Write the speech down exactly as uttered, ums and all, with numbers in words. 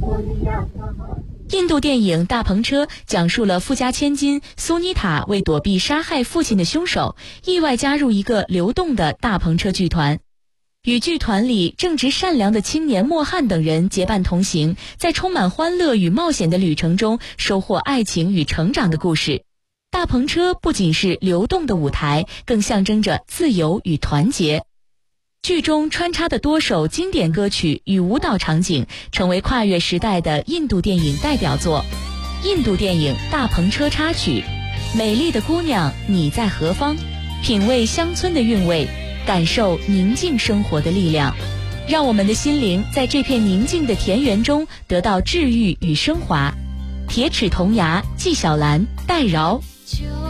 印度电影《大篷车》讲述了富家千金苏妮塔为躲避杀害父亲的凶手，意外加入一个流动的大篷车剧团。与剧团里正直善良的青年莫汉等人结伴同行，在充满欢乐与冒险的旅程中收获爱情与成长的故事。大篷车不仅是流动的舞台，更象征着自由与团结。剧中穿插的多首经典歌曲与舞蹈场景，成为跨越时代的印度电影代表作。印度电影《大篷车》插曲，美丽的姑娘你在何方？品味乡村的韵味，感受宁静生活的力量，让我们的心灵在这片宁静的田园中得到治愈与升华。铁齿铜牙纪晓岚、戴娆。